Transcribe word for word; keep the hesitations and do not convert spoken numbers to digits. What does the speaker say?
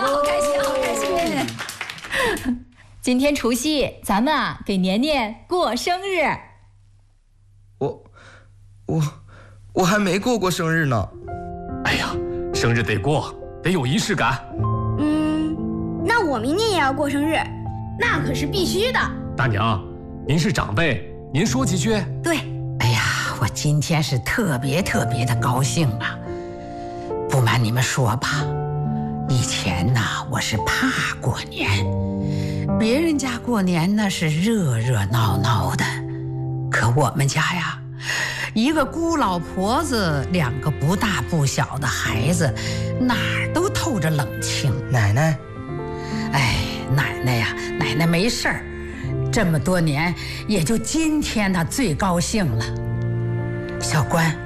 好开心，好开心！ 今天除夕，咱们啊给年年过生日。 我，我，我还没过过生日呢。 哎呀，生日得过，得有仪式感。 嗯，那我明年也要过生日， 那可是必须的。 大娘，您是长辈，您说几句。 对，哎呀，我今天是特别特别的高兴啊！不瞒你们说吧，以前呢我是怕过年，别人家过年呢是热热闹闹的，可我们家呀，一个孤老婆子，两个不大不小的孩子，哪儿都透着冷清。 奶奶， 哎，奶奶呀，奶奶没事儿，这么多年也就今天她最高兴了。小关。